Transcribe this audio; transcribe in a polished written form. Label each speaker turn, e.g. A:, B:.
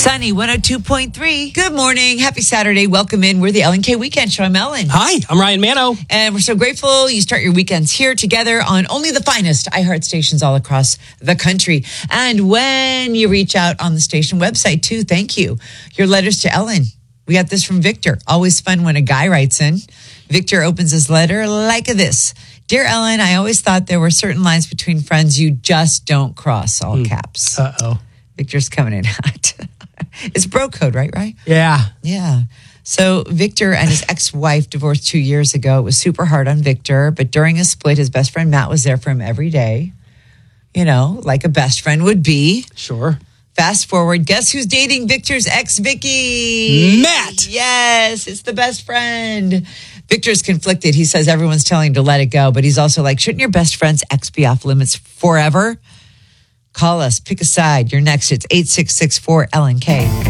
A: Sunny 102.3. Good morning. Happy Saturday. Welcome in. We're the L&K Weekend Show. I'm Ellen.
B: Hi, I'm Ryan Mano.
A: And we're so grateful you start your weekends here together on only the finest iHeart stations all across the country. And when you reach out on the station website too, thank you. Your letters to Ellen. We got this from Victor. Always fun when a guy writes in. Victor opens his letter like this. Dear Ellen, I always thought there were certain lines between friends you just don't cross, all caps.
B: Uh-oh.
A: Victor's coming in hot. It's bro code, right?
B: Yeah.
A: Yeah. So Victor and his ex-wife divorced 2 years ago. It was super hard on Victor, but during a split, his best friend Matt was there for him every day. You know, like a best friend would be.
B: Sure.
A: Fast forward, guess who's dating Victor's ex, Vicky?
B: Matt.
A: Yes, it's the best friend. Victor's conflicted. He says everyone's telling him to let it go, but he's also like, shouldn't your best friend's ex be off limits forever? Call us. Pick a side. You're next. It's 866-4-LNK.